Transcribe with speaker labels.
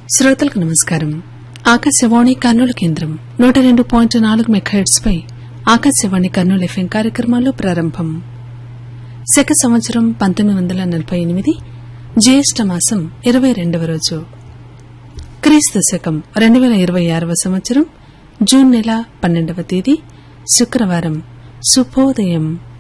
Speaker 1: శ్రోతలకు నమస్కారం. ఆకాశవాణి కర్నూలు కేంద్రం 102.4 మెగాహెర్ట్జ్ పై ఆకాశవాణి కర్నూలు ఎఫ్ఎం కార్యక్రమాలు ప్రారంభం. శక సంవత్సరం 1948 జ్యేష్ఠ మాసం 22వ రోజు, క్రీస్తు శకం 2026వ సంవత్సరం జూన్ నెల 12వ తేదీ శుక్రవారం. శుభోదయం.